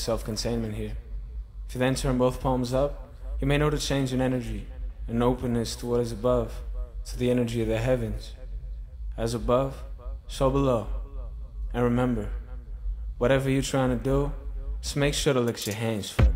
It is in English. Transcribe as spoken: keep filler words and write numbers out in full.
self-containment here. If you then turn both palms up, you may note a change in energy, an openness to what is above, to the energy of the heavens. As above, so below. And remember, whatever you're trying to do, just make sure to lick your hands first.